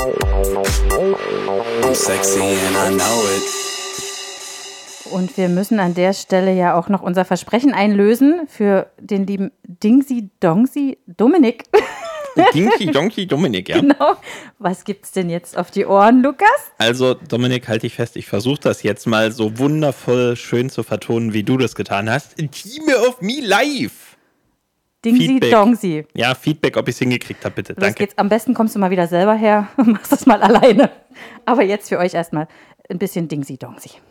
I'm sexy and I know it. Und wir müssen an der Stelle ja auch noch unser Versprechen einlösen für den lieben Dingsy Dongsy Dominik. Dinky Donkey Dominik, ja. Genau. Was gibt's denn jetzt auf die Ohren, Lukas? Also, Dominik, halt dich fest, ich versuche das jetzt mal so wundervoll schön zu vertonen, wie du das getan hast. Team of Me Live. Dingsy Feedback. Dongsy. Ja, Feedback, ob ich es hingekriegt habe, bitte. Los Danke. geht's. Am besten kommst du mal wieder selber her und machst das mal alleine. Aber jetzt für euch erstmal ein bisschen Dingsy Dongsy.